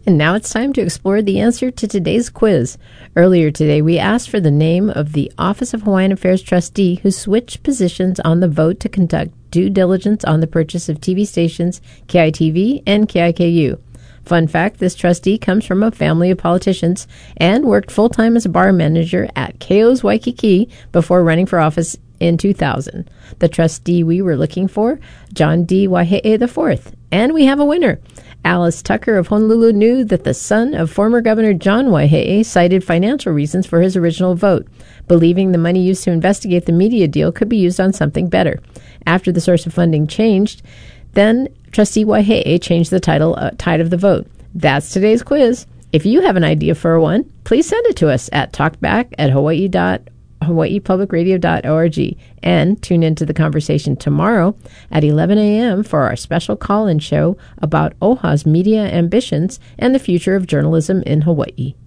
And now it's time to explore the answer to today's quiz. Earlier today, we asked for the name of the Office of Hawaiian Affairs trustee who switched positions on the vote to conduct due diligence on the purchase of TV stations KITV and KIKU. Fun fact, this trustee comes from a family of politicians and worked full-time as a bar manager at Keo's Waikiki before running for office in 2000. The trustee we were looking for, John D. Waihee IV. And we have a winner. Alice Tucker of Honolulu knew that the son of former Governor John Waihee cited financial reasons for his original vote, believing the money used to investigate the media deal could be used on something better. After the source of funding changed, then Trustee Waihee changed the title tide of the vote. That's today's quiz. If you have an idea for one, please send it to us at talkback@hawaiipublicradio.org and tune into the conversation tomorrow at 11 a.m. for our special call-in show about OHA's media ambitions and the future of journalism in Hawaii.